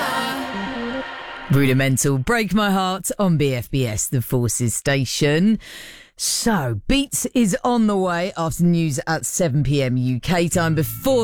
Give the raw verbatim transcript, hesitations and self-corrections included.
Rudimental, Break My Heart on B F B S, the Forces station. So, Beats is on the way after news at seven p.m. U K time. Before